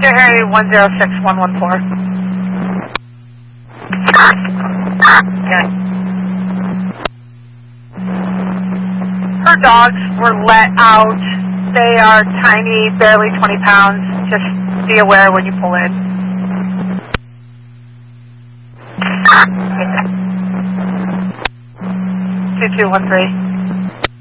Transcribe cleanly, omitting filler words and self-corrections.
Harry 106114. Okay. Her dogs were let out. They are tiny, barely 20 pounds. Just be aware when you pull in. 2213.